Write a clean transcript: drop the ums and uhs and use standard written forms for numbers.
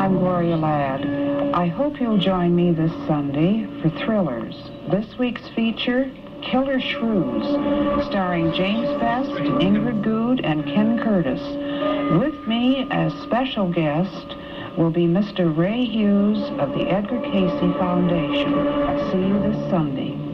I'm Gloria Ladd. I hope you'll join me this Sunday for Thrillers. This week's feature, Killer Shrews, starring James Best, Ingrid Good, and Ken Curtis. With me as special guest will be Mr. Ray Hughes of the Edgar Cayce Foundation. See you this Sunday.